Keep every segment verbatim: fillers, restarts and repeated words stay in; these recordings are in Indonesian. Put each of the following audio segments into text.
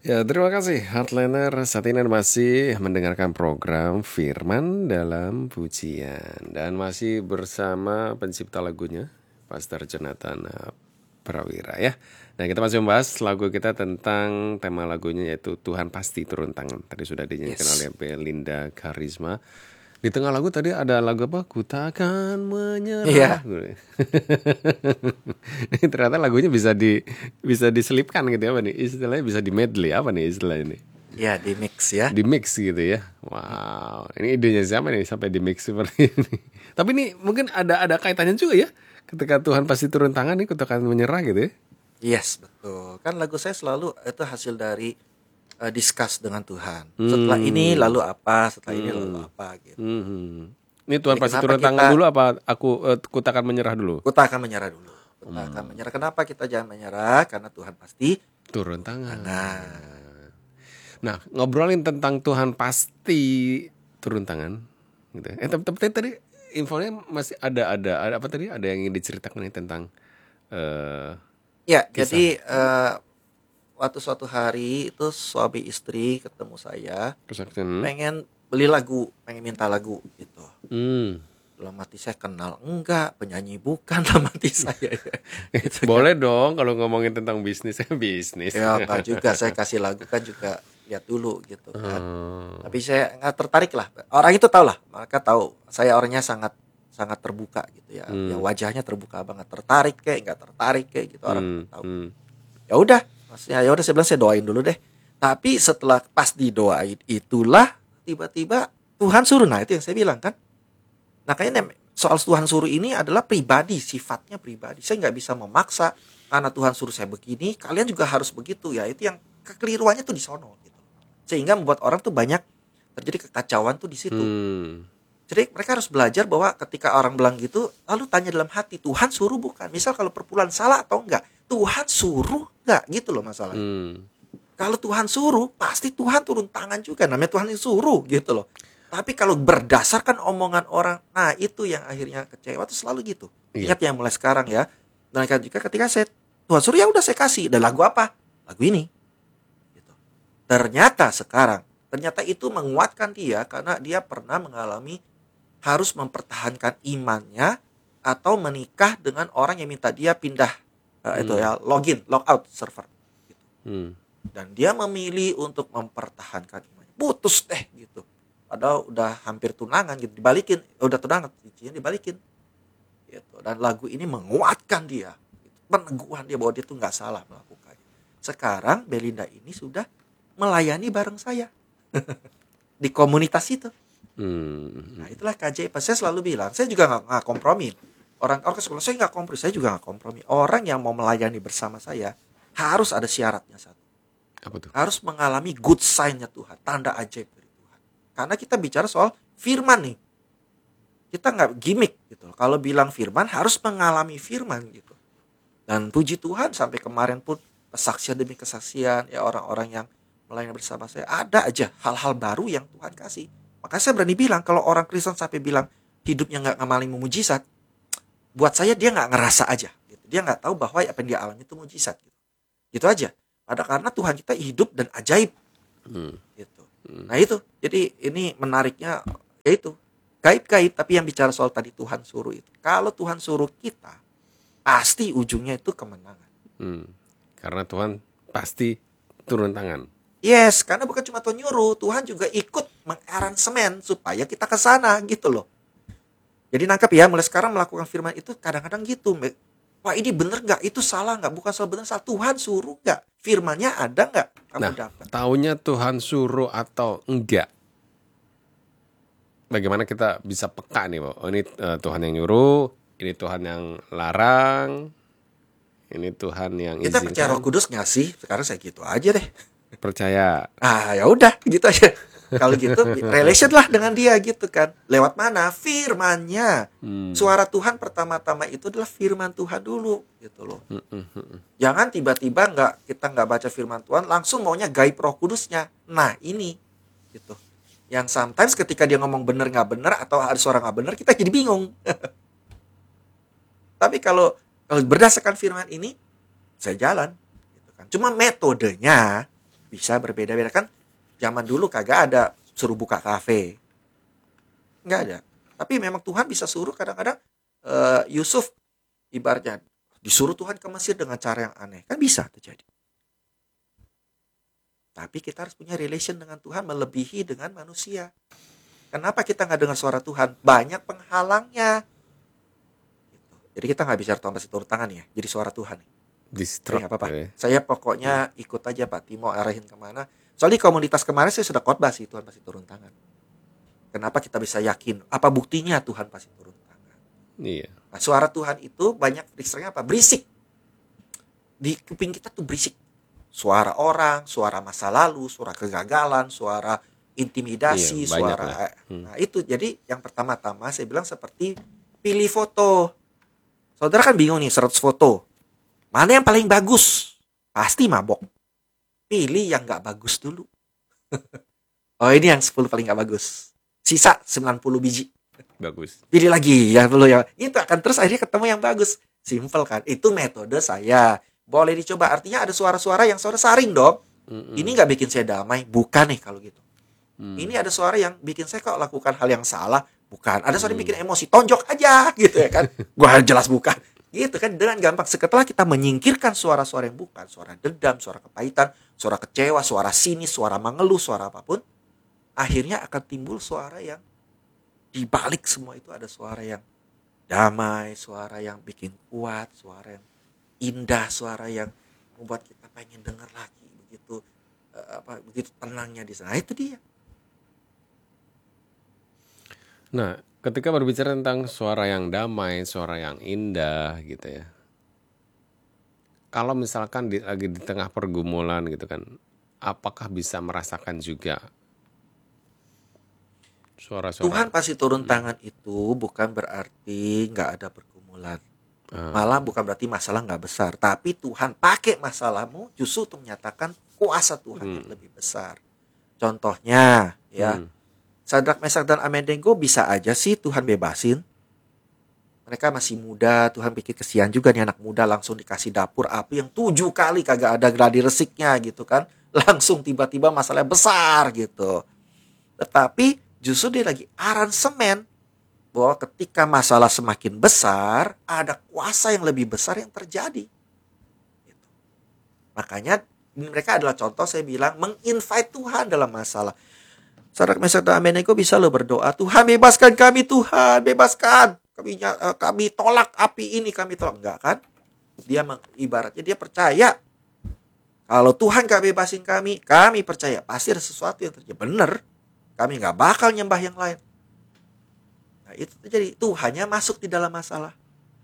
Ya, terima kasih Heartliner. Saat ini masih mendengarkan program Firman dalam Pujian. Dan masih bersama pencipta lagunya, Pastor Jonathan eh, Prawira ya. Nah, kita masih membahas lagu kita tentang tema lagunya yaitu Tuhan Pasti Turun Tangan. Tadi sudah dinyanyikan Yes. oleh Belinda Karisma. Di tengah lagu tadi ada lagu apa? Ku takkan menyerah. Iya, Ini ternyata lagunya bisa di bisa diselipkan gitu ya, apa nih? Istilahnya bisa di medley apa nih istilah ini? iya di mix ya. Di mix gitu ya. Wow, ini idenya siapa nih sampai di mix seperti ini? Tapi ini mungkin ada ada kaitannya juga ya. Ketika Tuhan pasti turun tangan nih, kita akan menyerah gitu ya. Yes, betul. Kan lagu saya selalu itu hasil dari eh, discuss dengan Tuhan. Setelah ini Hmm. lalu apa, setelah ini lalu Hmm. apa gitu. Hmm. Ini Tuhan Jadi pasti kenapa turun tangan kita dulu apa aku eh, ku takkan menyerah dulu? kita akan menyerah dulu. Kita akan Hmm. menyerah. Kenapa kita jangan menyerah? Karena Tuhan pasti Turun turun tangan. tangan. Nah, ngobrolin tentang Tuhan pasti turun tangan gitu. Eh tapi, tapi tadi infonya masih ada ada ada apa tadi? Ada yang ingin diceritakan nih tentang eh Ya, kisah jadi eh, waktu suatu hari itu suami istri ketemu saya, kesaksian. pengen beli lagu, pengen minta lagu gitu. Hmm. Dalam hati saya kenal enggak, penyanyi bukan dalam hati saya ya. Gitu kan. Boleh dong kalau ngomongin tentang bisnis bisnis. Ya enggak juga, saya kasih lagu kan juga lihat dulu gitu kan. Hmm. Tapi saya nggak tertarik lah. Orang itu tahu lah, mereka tahu saya orangnya sangat sangat terbuka gitu ya. Ya Hmm. wajahnya terbuka banget, tertarik kayak nggak tertarik kayak gitu orang Hmm. tahu. Hmm. Ya udah, maksudnya ya udah saya bilang saya doain dulu deh. Tapi setelah pas didoain itulah tiba-tiba Tuhan suruh. Nah, itu yang saya bilang kan. Nah, kayaknya soal Tuhan suruh ini adalah pribadi, sifatnya pribadi. Saya nggak bisa memaksa karena Tuhan suruh saya begini, kalian juga harus begitu ya. Itu yang kekeliruannya tuh di sono gitu. Sehingga membuat orang tuh banyak terjadi kekacauan tuh di situ. Hmm. Jadi mereka harus belajar bahwa ketika orang bilang gitu, lalu tanya dalam hati, Tuhan suruh bukan? Misal kalau perpuluhan salah atau enggak? Tuhan suruh enggak? Gitu loh masalahnya. Hmm. Kalau Tuhan suruh, pasti Tuhan turun tangan juga. Namanya Tuhan yang suruh gitu loh. Tapi kalau berdasarkan omongan orang, nah itu yang akhirnya kecewa tuh selalu gitu. Iya. Ingat ya mulai sekarang ya. Dan kan juga ketika saya Tuhan suruh ya udah saya kasih. Dan lagu apa? Lagu ini. Gitu. Ternyata sekarang, ternyata itu menguatkan dia karena dia pernah mengalami harus mempertahankan imannya atau menikah dengan orang yang minta dia pindah eh, itu Hmm. ya login, logout server. Gitu. Hmm. Dan dia memilih untuk mempertahankan imannya. Putus deh gitu. Padahal udah hampir tunangan gitu, dibalikin, udah tunangan, cincinnya dibalikin. Gitu. Dan lagu ini menguatkan dia, gitu. Peneguhan dia bahwa dia tuh nggak salah melakukannya. Sekarang Belinda ini sudah melayani bareng saya di komunitas itu. Hmm. Nah itulah K J P. Saya selalu bilang, saya juga nggak nggak kompromi. Orang orang ke sekolah saya nggak kompromi, saya juga nggak kompromi. Orang yang mau melayani bersama saya harus ada syaratnya satu. Apa tuh? Harus mengalami good sign-nya Tuhan, tanda ajaib dari Tuhan. Karena kita bicara soal firman nih. Kita nggak gimmick gitu. Kalau bilang firman harus mengalami firman gitu. Dan puji Tuhan sampai kemarin pun kesaksian demi kesaksian ya orang-orang yang melayani bersama saya ada aja hal-hal baru yang Tuhan kasih. Makanya saya berani bilang kalau orang Kristen sampai bilang hidupnya nggak ngamalin mujizat, buat saya dia nggak ngerasa aja. Gitu. Dia nggak tahu bahwa apa yang dia alami itu mujizat. Gitu. Gitu aja. Ada karena Tuhan kita hidup dan ajaib. Hmm. Gitu. Nah itu, jadi ini menariknya yaitu gaib-gaib tapi yang bicara soal tadi Tuhan suruh itu. Kalau Tuhan suruh kita, pasti ujungnya itu kemenangan. Hmm. Karena Tuhan pasti turun tangan. Yes, karena bukan cuma Tuhan nyuruh, Tuhan juga ikut mengaransemen supaya kita ke sana gitu loh. Jadi nangkep ya, mulai sekarang melakukan firman itu kadang-kadang gitu. Wah ini bener nggak? Itu salah nggak? Bukan salah bener salah. Tuhan suruh nggak? Firmannya ada nggak? Kamu Nah, dapat. taunya Tuhan suruh atau enggak? Bagaimana kita bisa peka nih, Bo? Oh, ini uh, Tuhan yang nyuruh, ini Tuhan yang larang, ini Tuhan yang Kita percaya Roh izinkan. Kudus nggak sih? Sekarang saya gitu aja deh. Percaya. Ah ya udah gitu aja. Kalau gitu relation lah dengan dia gitu kan. Lewat mana? Firmannya. Hmm. Suara Tuhan pertama-tama itu adalah firman Tuhan dulu gitu loh. Hmm, hmm, hmm. Jangan tiba-tiba nggak kita nggak baca firman Tuhan langsung maunya gaib Roh Kudusnya. Nah ini gitu. Yang sometimes ketika dia ngomong bener nggak bener atau ada suara nggak bener kita jadi bingung. Tapi kalau kalau berdasarkan firman ini saya jalan gitu kan. Cuma metodenya bisa berbeda-beda kan. Zaman dulu kagak ada suruh buka kafe, nggak ada. Tapi memang Tuhan bisa suruh kadang-kadang eh, Yusuf ibaratnya disuruh Tuhan ke Mesir dengan cara yang aneh, kan bisa terjadi. Tapi kita harus punya relation dengan Tuhan melebihi dengan manusia. Kenapa kita nggak dengar suara Tuhan? Banyak penghalangnya. Gitu. Jadi kita nggak bicara Tuhan pasti turun tangan ya. Jadi suara Tuhan. Jadi Distract nggak apa-apa. ya. Saya pokoknya ikut aja Pak Timo arahin kemana. Soalnya di komunitas kemarin saya sudah khotbah sih Tuhan pasti turun tangan. Kenapa kita bisa yakin? Apa buktinya Tuhan pasti turun tangan? Iya. Nah, suara Tuhan itu banyak distractnya apa? Berisik. Di kuping kita tuh berisik. Suara orang, suara masa lalu, suara kegagalan, suara intimidasi, Iya, banyak suara. lah. Hmm. Nah, itu jadi yang pertama-tama saya bilang seperti pilih foto. Saudara kan bingung nih seratus foto. Mana yang paling bagus? Pasti mabok. Pilih yang gak bagus dulu. Oh, ini yang sepuluh paling gak bagus. Sisa sembilan puluh biji. Bagus. Pilih lagi yang dulu ya. Itu akan terus akhirnya ketemu yang bagus. Simple kan? Itu metode saya. Boleh dicoba. Artinya ada suara-suara yang saudara saring dong. Mm-mm. Ini gak bikin saya damai. Bukan nih kalau gitu. Hmm. Ini ada suara yang bikin saya kok lakukan hal yang salah. Bukan. Ada suara yang bikin emosi. Tonjok aja gitu ya kan. Gua jelas bukan. Gitu kan. Dengan gampang. Setelah kita menyingkirkan suara-suara yang bukan. Suara dendam, suara kepahitan, suara kecewa, suara sinis, suara mengeluh, suara apapun. Akhirnya akan timbul suara yang di balik semua itu ada suara yang damai, suara yang bikin kuat, suara yang indah, suara yang membuat kita pengen dengar lagi. Begitu uh, apa begitu tenangnya di sana. Nah, itu dia. Nah, ketika berbicara tentang suara yang damai, suara yang indah gitu ya. Kalau misalkan di, lagi di tengah pergumulan gitu kan, apakah bisa merasakan juga suara-suara? Tuhan pasti turun tangan itu bukan berarti nggak ada pergumulan. Ah, Malah bukan berarti masalah nggak besar. Tapi Tuhan pakai masalahmu justru untuk menyatakan kuasa Tuhan yang lebih besar. Contohnya ya, hmm, Sadrak, Mesak, dan Abednego bisa aja sih Tuhan bebasin. Mereka masih muda, Tuhan pikir kesian juga nih anak muda langsung dikasih dapur api yang tujuh kali kagak ada gladi resiknya gitu kan. Langsung tiba-tiba masalahnya besar gitu. Tetapi justru dia lagi aransemen bahwa ketika masalah semakin besar, ada kuasa yang lebih besar yang terjadi. Gitu. Makanya mereka adalah contoh saya bilang menginvite Tuhan dalam masalah. Sadrak, Mesak, dan Abednego bisa lo berdoa, Tuhan bebaskan kami, Tuhan bebaskan. Kami, uh, kami tolak api ini, kami tolak. Enggak kan? Dia meng, ibaratnya dia percaya. Kalau Tuhan gak bebasin kami, kami percaya pasti ada sesuatu yang terjadi. Bener. Kami gak bakal nyembah yang lain. Nah itu terjadi. Tuhannya masuk di dalam masalah.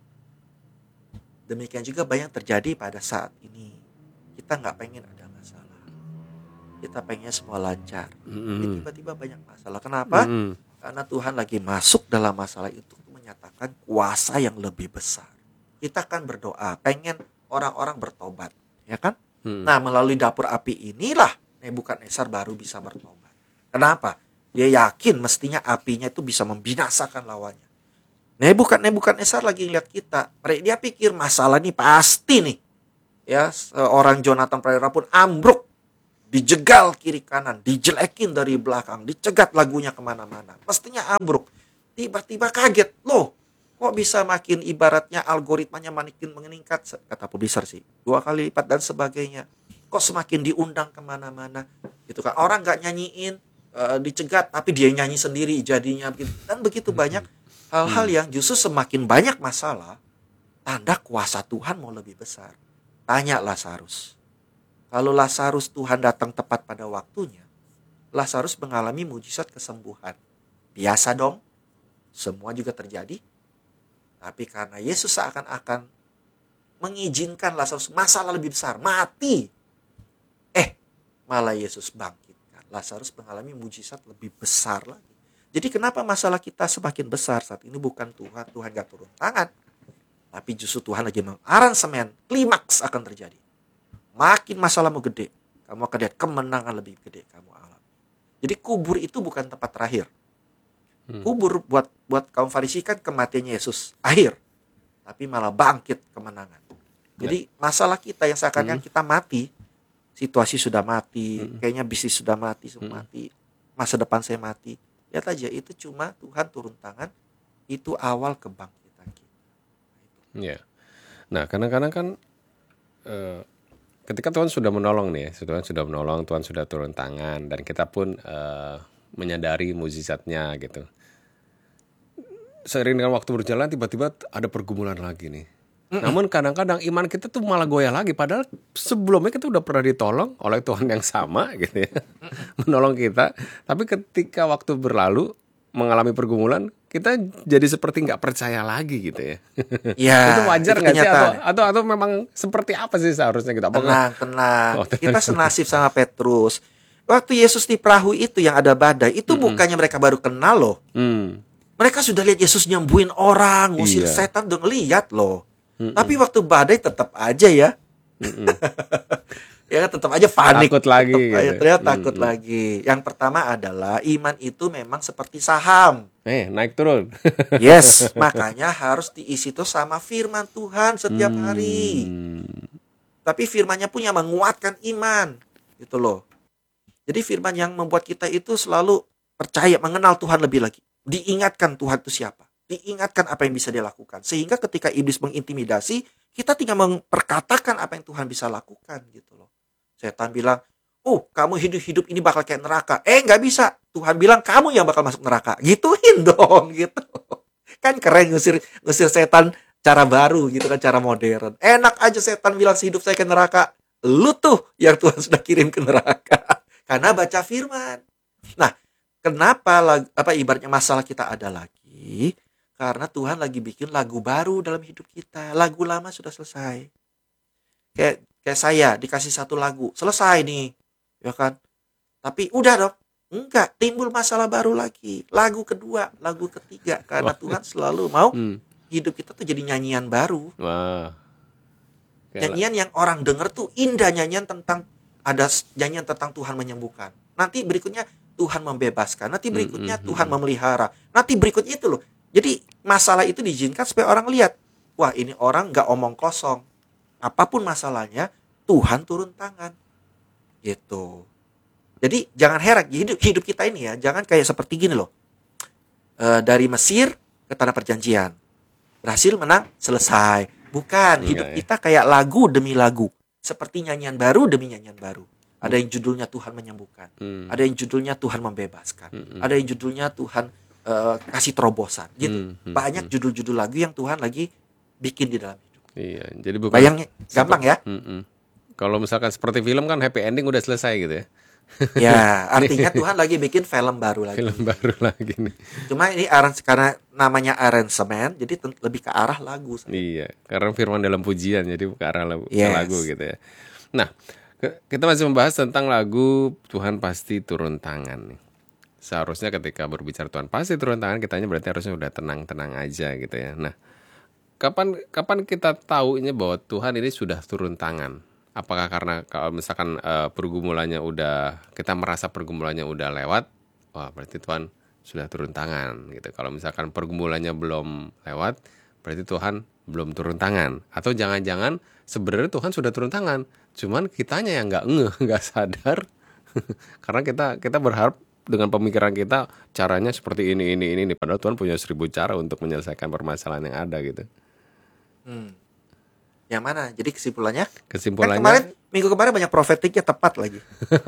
Demikian juga banyak terjadi pada saat ini. Kita gak pengen ada masalah. Kita pengen semua lancar. Tapi tiba-tiba banyak masalah. Kenapa? hmm, Karena Tuhan lagi masuk dalam masalah itu untuk menyatakan kuasa yang lebih besar. Kita kan berdoa, pengen orang-orang bertobat, ya kan? hmm. Nah, melalui dapur api inilah Nebukadnezar baru bisa bertobat. Kenapa? Dia yakin mestinya apinya itu bisa membinasakan lawannya. Nebukadnezar lagi ngeliat kita, dia pikir masalah ini pasti nih. Ya, seorang Jonathan Prawira pun ambruk. Dijegal kiri kanan, dijelekin dari belakang, dicegat lagunya kemana-mana. Mestinya ambruk. Tiba-tiba kaget. Loh, kok bisa makin ibaratnya algoritmanya makin meningkat. Kata publisher sih, dua kali lipat dan sebagainya. Kok semakin diundang kemana-mana. Gitu kan. Orang gak nyanyiin, uh, dicegat, tapi dia nyanyi sendiri jadinya. Dan begitu banyak hal-hal yang justru semakin banyak masalah. Tanda kuasa Tuhan mau lebih besar. Tanya Lazarus. Kalau Lazarus Tuhan datang tepat pada waktunya, Lazarus mengalami mujizat kesembuhan. Biasa dong, semua juga terjadi. Tapi karena Yesus seakan-akan mengizinkan Lazarus masalah lebih besar, mati. Eh, malah Yesus bangkitkan. Lazarus mengalami mujizat lebih besar lagi. Jadi kenapa masalah kita semakin besar saat ini? Bukan Tuhan, Tuhan gak turun tangan. Tapi justru Tuhan lagi mengaransemen, klimaks akan terjadi. Makin masalahmu gede, kamu akan lihat kemenangan lebih gede kamu alami. Jadi kubur itu bukan tempat terakhir. Hmm. Kubur buat buat kaum Farisi kan kematiannya Yesus akhir, tapi malah bangkit kemenangan. Jadi masalah kita yang seakan-akan hmm. kita mati, situasi sudah mati, Mm-mm. kayaknya bisnis sudah mati, semua Mm-mm. mati, masa depan saya mati. Lihat aja, itu cuma Tuhan turun tangan, itu awal kebangkitan kita. Ya. Nah, kadang-kadang kan eh, ketika Tuhan sudah menolong nih, ya, Tuhan sudah menolong, Tuhan sudah turun tangan, dan kita pun eh, menyadari mukjizatnya gitu. Seiring dengan waktu berjalan, tiba-tiba ada pergumulan lagi nih. Namun kadang-kadang iman kita tuh malah goyah lagi, padahal sebelumnya kita udah pernah ditolong oleh Tuhan yang sama gitu ya, menolong kita. Tapi ketika waktu berlalu, mengalami pergumulan, kita jadi seperti nggak percaya lagi gitu ya. Ya, Itu wajar itu nggak sih, atau, kenyataan. atau atau memang seperti apa sih seharusnya kita? Apakah Tenang, tenang. oh, Kita senasib sama Petrus. Waktu Yesus di perahu itu yang ada badai, itu bukannya mereka baru kenal loh. hmm, Mereka sudah lihat Yesus nyembuhin orang, ngusir Iya. setan, udah ngeliat loh. Tapi waktu badai tetap aja ya. Ya kan, tetap aja panik. Takut lagi Tetap aja, gitu. ternyata takut lagi. Yang pertama adalah iman itu memang seperti saham. eh naik turun. Yes, makanya harus diisi tuh sama firman Tuhan setiap hari. Hmm, Tapi firmannya pun yang menguatkan iman. Gitu loh. Jadi firman yang membuat kita itu selalu percaya, mengenal Tuhan lebih lagi. Diingatkan Tuhan itu siapa. Diingatkan apa yang bisa dia lakukan. Sehingga ketika iblis mengintimidasi, kita tinggal memperkatakan apa yang Tuhan bisa lakukan gitu loh. Setan bilang, oh kamu hidup-hidup ini bakal kayak neraka. Eh nggak bisa. Tuhan bilang kamu yang bakal masuk neraka. Gituin dong gitu. Kan keren ngusir, ngusir setan cara baru gitu kan, cara modern. Enak aja setan bilang hidup saya ke neraka. Lu tuh yang Tuhan sudah kirim ke neraka. Karena baca firman. Nah, kenapa lag- apa ibaratnya masalah kita ada lagi? Karena Tuhan lagi bikin lagu baru dalam hidup kita. Lagu lama sudah selesai. Kayak kayak saya dikasih satu lagu, selesai nih. Ya kan? Tapi udah dong. Enggak, timbul masalah baru lagi. Lagu kedua, lagu ketiga. Karena Tuhan selalu mau hmm. hidup kita tuh jadi nyanyian baru. Wah. Kayak Nyanyian yang orang denger tuh indah, nyanyian tentang ada s- nyanyian tentang Tuhan menyembuhkan. Nanti berikutnya Tuhan membebaskan. Nanti berikutnya Mm, mm, Tuhan memelihara. Nanti berikutnya itu loh. Jadi masalah itu diizinkan supaya orang lihat. Wah, ini orang nggak omong kosong. Apapun masalahnya, Tuhan turun tangan. Gitu. Jadi jangan heran hidup hidup kita ini ya, jangan kayak seperti gini loh. Eh, dari Mesir ke tanah perjanjian. Berhasil menang, selesai. Bukan, hidup Enggak ya. kita kayak lagu demi lagu. Seperti nyanyian baru demi nyanyian baru. Ada yang judulnya Tuhan menyembuhkan. Hmm. Ada yang judulnya Tuhan membebaskan. Mm-mm. Ada yang judulnya Tuhan eh, kasih terobosan. Gitu. Hmm, hmm, Banyak judul-judul lagu yang Tuhan lagi bikin di dalam hidup. Iya, jadi bukan Bayangnya gampang ya? Mm-mm. Kalau misalkan seperti film kan happy ending udah selesai gitu ya. Ya, artinya Tuhan lagi bikin film baru lagi. Film baru lagi nih. Cuma ini arrange karena namanya arrangement, jadi ten- lebih ke arah lagu. Iya, karena firman dalam pujian jadi ke arah lagu, ke Yes. lagu gitu ya. Nah, ke- kita masih membahas tentang lagu Tuhan Pasti Turun Tangan nih. Seharusnya ketika berbicara Tuhan Pasti Turun Tangan, kitanya berarti harusnya udah tenang-tenang aja gitu ya. Nah, kapan kapan kita tahunya bahwa Tuhan ini sudah turun tangan? Apakah karena kalau misalkan eh, pergumulannya udah, kita merasa pergumulannya udah lewat, wah berarti Tuhan sudah turun tangan gitu. Kalau misalkan pergumulannya belum lewat, berarti Tuhan belum turun tangan. Atau jangan-jangan sebenarnya Tuhan sudah turun tangan, cuman kitanya yang nggak ngeh, nggak sadar, karena kita kita berharap dengan pemikiran kita caranya seperti ini ini ini ini. Padahal Tuhan punya seribu cara untuk menyelesaikan permasalahan yang ada gitu. Hmm. Yang mana? Jadi kesimpulannya? Kan Kesimpulannya, kemarin minggu kemarin banyak profetiknya tepat lagi.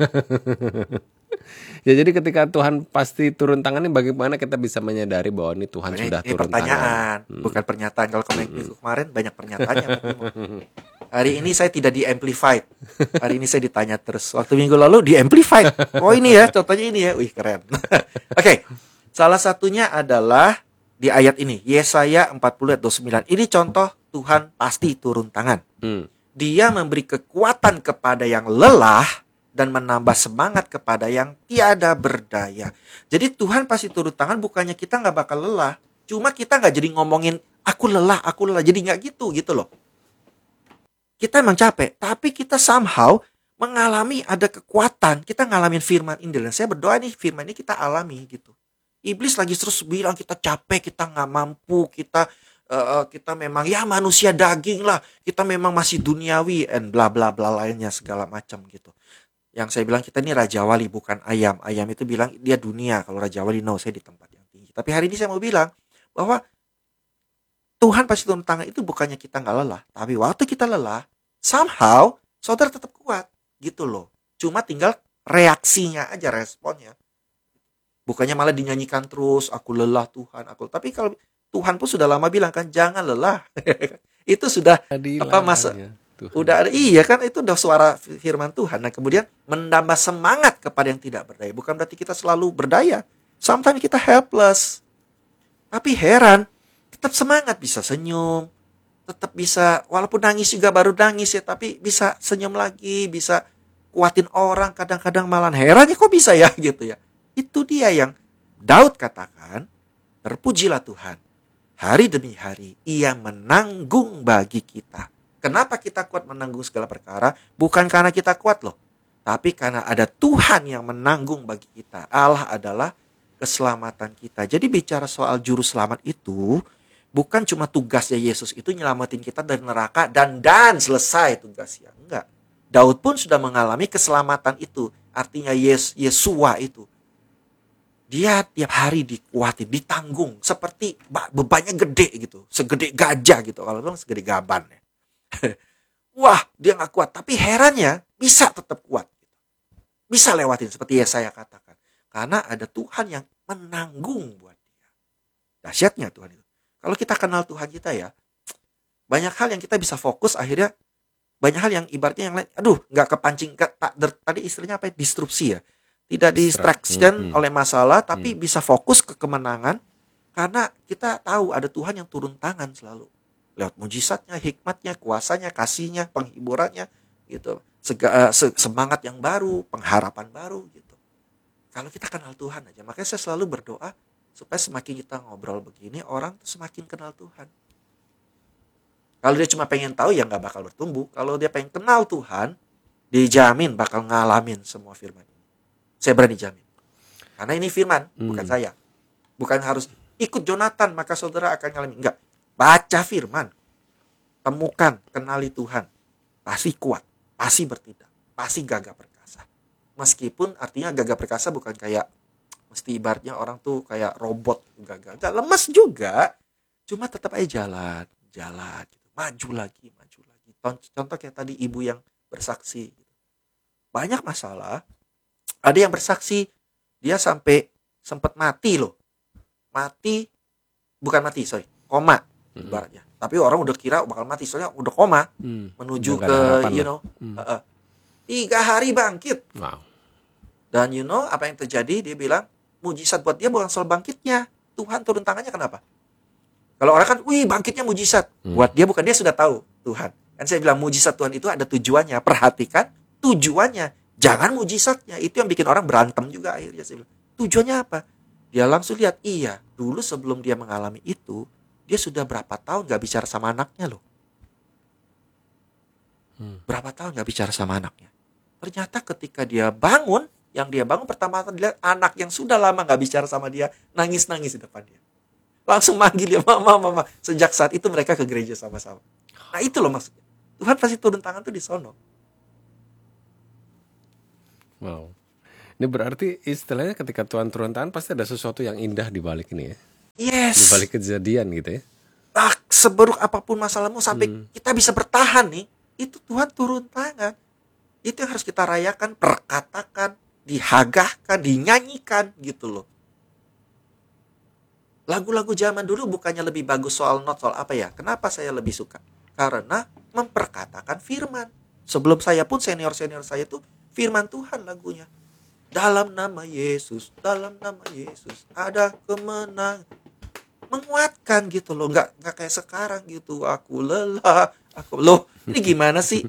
ya jadi ketika Tuhan pasti turun tangan ini, bagaimana kita bisa menyadari bahwa ini Tuhan Ini, sudah ini turun pertanyaan, tangan? bukan pernyataan. Kalau kemarin minggu kemarin banyak pernyataannya. Hari ini saya tidak di amplified. Hari ini saya ditanya terus. Waktu minggu lalu di amplified. Oh ini ya, contohnya ini ya. Wih keren. Oke, salah satunya adalah di ayat ini, Yesaya empat puluh ayat dua puluh sembilan. Ini contoh Tuhan pasti turun tangan. Hmm. Dia memberi kekuatan kepada yang lelah dan menambah semangat kepada yang tiada berdaya. Jadi Tuhan pasti turun tangan, bukannya kita nggak bakal lelah. Cuma kita nggak jadi ngomongin aku lelah, aku lelah. Jadi nggak gitu gitu loh. Kita emang capek, tapi kita somehow mengalami ada kekuatan. Kita ngalamin firman ini. Dan saya berdoa nih firman ini kita alami gitu. Iblis lagi terus bilang kita capek, kita nggak mampu, kita eh, kita memang ya manusia daging lah, kita memang masih duniawi and bla bla bla lainnya segala macam gitu. Yang saya bilang kita ini Raja Wali bukan ayam. Ayam itu bilang dia dunia. Kalau Raja Wali no, saya di tempat yang tinggi. Tapi hari ini saya mau bilang bahwa Tuhan pasti turun tangan itu bukannya kita nggak lelah. Tapi waktu kita lelah, somehow saudara tetap kuat. Gitu loh. Cuma tinggal reaksinya aja, responnya. Bukannya malah dinyanyikan terus, aku lelah Tuhan. aku. Tapi kalau Tuhan pun sudah lama bilang kan, jangan lelah. Itu sudah apa masa Adilannya Tuhan. udah ada, iya kan, itu udah suara firman Tuhan. Nah kemudian menambah semangat kepada yang tidak berdaya. Bukan berarti kita selalu berdaya. Sometimes kita helpless. Tapi heran, tetap semangat, bisa senyum, tetap bisa, walaupun nangis juga baru nangis ya, tapi bisa senyum lagi, bisa kuatin orang, kadang-kadang malah heran ya kok bisa ya gitu ya. Itu dia yang Daud katakan, terpujilah Tuhan. Hari demi hari ia menanggung bagi kita. Kenapa kita kuat menanggung segala perkara? Bukan karena kita kuat loh. Tapi karena ada Tuhan yang menanggung bagi kita. Allah adalah keselamatan kita. Jadi bicara soal juru selamat itu, bukan cuma tugasnya Yesus itu nyelamatin kita dari neraka dan dan selesai tugasnya. Enggak. Daud pun sudah mengalami keselamatan itu. Artinya Yes, Yesua itu. Dia tiap hari dikuatin, ditanggung. Seperti bebannya gede gitu. Segede gajah gitu. Kalau bilang segede gaban ya. Wah, dia gak kuat. Tapi herannya bisa tetap kuat. Bisa lewatin seperti yang saya katakan. Karena ada Tuhan yang menanggung buat dia. Dahsyatnya Tuhan itu. Kalau kita kenal Tuhan kita ya, banyak hal yang kita bisa fokus, akhirnya banyak hal yang ibaratnya yang lain, aduh gak kepancing. Gak, tadi istilahnya apa ya? Disrupsi ya. Tidak distraction hmm. oleh masalah, tapi hmm. bisa fokus ke kemenangan. Karena kita tahu ada Tuhan yang turun tangan selalu. Lewat mujizatnya, hikmatnya, kuasanya, kasihnya, penghiburannya. Gitu. Sega, se- semangat yang baru, pengharapan baru. Gitu. Kalau kita kenal Tuhan aja. Makanya saya selalu berdoa supaya semakin kita ngobrol begini, orang tuh semakin kenal Tuhan. Kalau dia cuma pengen tahu, ya gak bakal bertumbuh. Kalau dia pengen kenal Tuhan, dijamin bakal ngalamin semua firman. Saya berani jamin. Karena ini firman, hmm. bukan saya. Bukan harus ikut Jonathan, maka saudara akan ngalamin. Enggak. Baca firman. Temukan, kenali Tuhan. Pasti kuat. Pasti bertindak. Pasti gagah perkasa. Meskipun artinya gagah perkasa bukan kayak, mesti ibaratnya orang tuh kayak robot gagah. Enggak, lemes juga. Cuma tetap aja jalan. Jalan. Gitu. Maju lagi, maju lagi. Contoh kayak tadi ibu yang bersaksi. Banyak masalah. Ada yang bersaksi, dia sampai sempat mati loh. Mati, bukan mati, sorry, koma ibaratnya. Hmm. Tapi orang udah kira bakal mati, soalnya udah koma. Hmm. Menuju udah ke, you know, hmm. uh, uh, tiga hari bangkit. Wow. Dan you know, apa yang terjadi, dia bilang, mujizat buat dia bukan soal bangkitnya. Tuhan turun tangannya kenapa? Kalau orang kan, wih bangkitnya mujizat. Hmm. Buat dia bukan, dia sudah tahu Tuhan. Kan saya bilang, mujizat Tuhan itu ada tujuannya. Perhatikan tujuannya. Jangan mujizatnya, itu yang bikin orang berantem juga akhirnya. Saya bilang, tujuannya apa? Dia langsung lihat, iya, dulu sebelum dia mengalami itu, dia sudah berapa tahun gak bicara sama anaknya loh. Hmm. Berapa tahun gak bicara sama anaknya. Ternyata ketika dia bangun, yang dia bangun pertama kali dilihat anak yang sudah lama gak bicara sama dia, nangis-nangis di depan dia. Langsung manggil dia, mama, mama. Sejak saat itu mereka ke gereja sama-sama. Nah itu loh maksudnya. Tuhan pasti turun tangan tuh di sono. Wow, ini berarti istilahnya ketika Tuhan turun tangan pasti ada sesuatu yang indah di balik ini ya. Yes. Di balik kejadian gitu ya. Ah, seburuk apapun masalahmu sampai hmm. kita bisa bertahan nih, itu Tuhan turun tangan. Itu yang harus kita rayakan, perkatakan, dihagahkan, dinyanyikan gitu loh. Lagu-lagu zaman dulu bukannya lebih bagus soal not soal apa ya? Kenapa saya lebih suka? Karena memperkatakan firman. Sebelum saya pun senior-senior saya tuh firman Tuhan lagunya. Dalam nama Yesus, dalam nama Yesus ada kemenangan. Menguatkan gitu loh, nggak nggak kayak sekarang gitu. Aku lelah, aku loh. Ini gimana sih?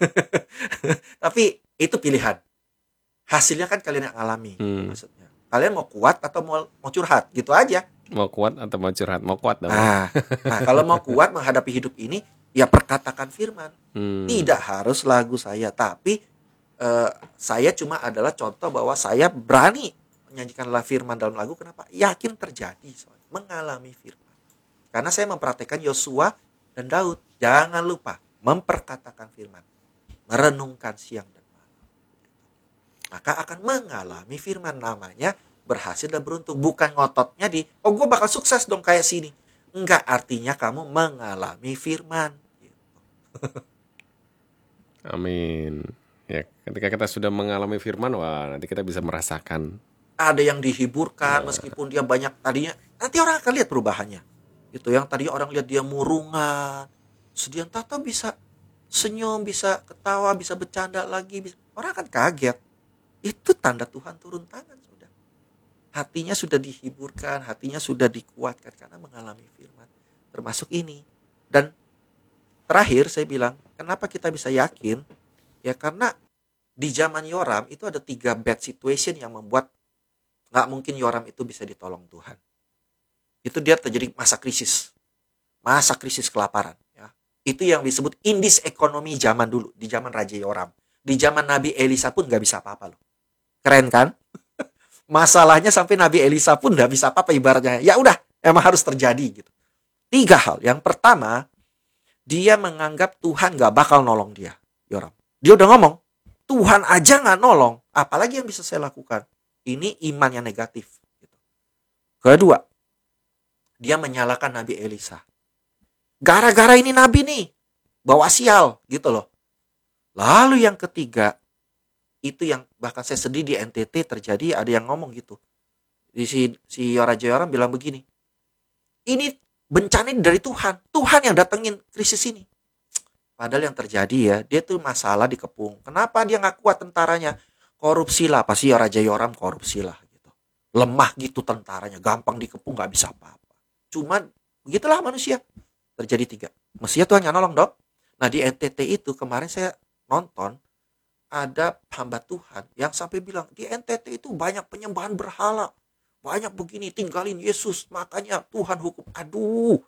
Tapi itu pilihan. Hasilnya kan kalian yang alami. Hmm. Maksudnya, kalian mau kuat atau mau mau curhat, gitu aja. Mau kuat atau mau curhat, mau kuat dong. Nah, nah kalau mau kuat menghadapi hidup ini, ya perkatakan firman. Hmm. Tidak harus lagu saya, tapi Uh, saya cuma adalah contoh bahwa saya berani menyanyikan firman dalam lagu. Kenapa? Yakin terjadi, soalnya mengalami firman. Karena saya memperhatikan Yosua dan Daud. Jangan lupa memperkatakan firman. Merenungkan siang dan malam. Maka akan mengalami firman, namanya berhasil dan beruntung. Bukan ngototnya di, oh gue bakal sukses dong kayak sini. Enggak, artinya kamu mengalami firman. Amin. Ya, ketika kita sudah mengalami firman, wah nanti kita bisa merasakan. Ada yang dihiburkan meskipun dia banyak tadinya. Nanti orang akan lihat perubahannya. Itu yang tadi orang lihat dia murungan. Sedih, tahu bisa senyum, bisa ketawa, bisa bercanda lagi. Bisa, orang akan kaget. Itu tanda Tuhan turun tangan sudah. Hatinya sudah dihiburkan, hatinya sudah dikuatkan karena mengalami firman. Termasuk ini. Dan terakhir saya bilang, kenapa kita bisa yakin? Ya karena di zaman Yoram itu ada tiga bad situation yang membuat gak mungkin Yoram itu bisa ditolong Tuhan. Itu dia terjadi masa krisis. Masa krisis kelaparan. Ya. Itu yang disebut indis ekonomi zaman dulu. Di zaman Raja Yoram. Di zaman Nabi Elisa pun gak bisa apa-apa loh. Keren kan? Masalahnya sampai Nabi Elisa pun gak bisa apa-apa ibaratnya. Ya udah, emang harus terjadi gitu. Tiga hal. Yang pertama, dia menganggap Tuhan gak bakal nolong dia. Yoram. Dia udah ngomong, Tuhan aja gak nolong. Apalagi yang bisa saya lakukan? Ini iman yang negatif. Gitu. Kedua, dia menyalahkan Nabi Elisa. Gara-gara ini Nabi nih, bawa sial gitu loh. Lalu yang ketiga, itu yang bahkan saya sedih di N T T terjadi, ada yang ngomong gitu. Di si, si Raja Yoram bilang begini, ini bencana dari Tuhan. Tuhan yang datengin krisis ini. Padahal yang terjadi ya, dia tuh masalah dikepung. Kenapa dia gak kuat tentaranya? Korupsi lah, pasti Raja Yoram korupsi lah gitu. Lemah gitu tentaranya, gampang dikepung, gak bisa apa-apa. Cuman begitulah manusia. Terjadi tiga. Mestinya Tuhan yang nolong dong. Nah di N T T itu kemarin saya nonton, ada hamba Tuhan yang sampai bilang, di N T T itu banyak penyembahan berhala. Banyak begini, tinggalin Yesus. Makanya Tuhan hukum. Aduh.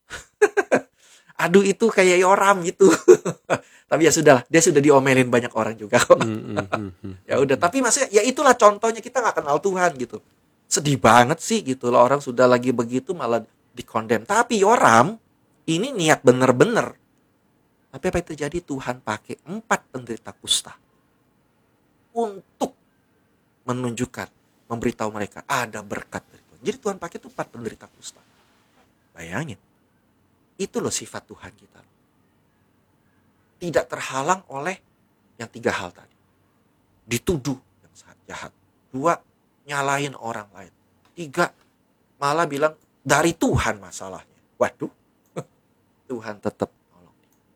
Aduh itu kayak Yoram gitu. Tapi ya sudahlah, dia sudah diomelin banyak orang juga kok. Ya udah, tapi maksudnya ya itulah contohnya, kita nggak kenal Tuhan gitu. Sedih banget sih gitu loh, orang sudah lagi begitu malah dikondem. Tapi Yoram ini niat bener-bener. Tapi apa yang terjadi? Tuhan pakai empat penderita kusta untuk menunjukkan, memberitahu mereka ada berkat dari Tuhan. Jadi Tuhan pakai tuh empat penderita kusta. Bayangin. Itu loh sifat Tuhan kita. Tidak terhalang oleh yang tiga hal tadi. Dituduh yang sangat jahat. Dua, nyalahin orang lain. Tiga, malah bilang dari Tuhan masalahnya. Waduh, Tuhan tetap nolong.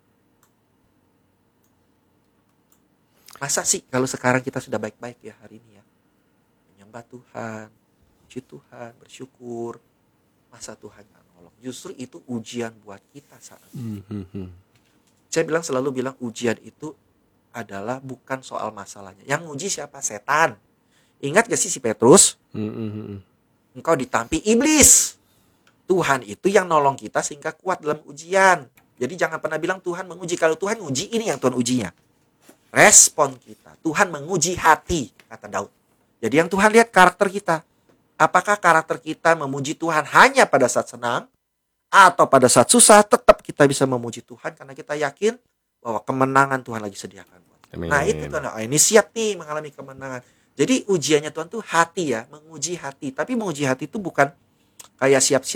Masa sih kalau sekarang kita sudah baik-baik ya hari ini ya. Menyembah Tuhan, puji Tuhan, bersyukur. Masa Tuhan gak nolong? Justru itu ujian buat kita saat ini. Mm-hmm. Saya bilang selalu bilang ujian itu adalah bukan soal masalahnya. Yang nguji siapa? Setan. Ingat gak sih si Petrus? Mm-hmm. Engkau ditampi iblis. Tuhan itu yang nolong kita sehingga kuat dalam ujian. Jadi jangan pernah bilang Tuhan menguji. Kalau Tuhan uji, ini yang Tuhan ujinya. Respon kita. Tuhan menguji hati, kata Daud. Jadi yang Tuhan lihat karakter kita. Apakah karakter kita memuji Tuhan hanya pada saat senang? Atau pada saat susah tetap kita bisa memuji Tuhan. Karena kita yakin bahwa kemenangan Tuhan lagi sediakan. Amin. Nah itu Tuhan, oh, ini siap nih mengalami kemenangan. Jadi ujiannya Tuhan tuh hati ya. Menguji hati. Tapi menguji hati itu bukan kayak siap-siap